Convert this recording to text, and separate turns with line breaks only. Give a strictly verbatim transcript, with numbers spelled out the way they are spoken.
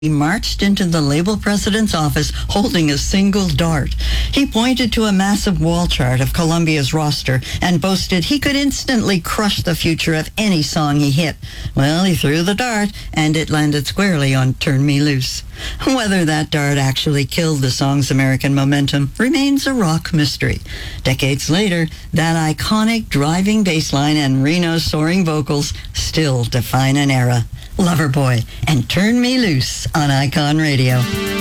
He marched into the label president's office holding a single dart. He pointed to a massive wall chart of Columbia's roster and boasted he could instantly crush the future of any song he hit. Well, he threw the dart, and it landed squarely on Turn Me Loose. Whether that dart actually killed the song's American momentum remains a rock mystery. Decades later, that iconic driving bass line and Reno's soaring vocals still define an era. Loverboy and Turn Me Loose on Icon Radio.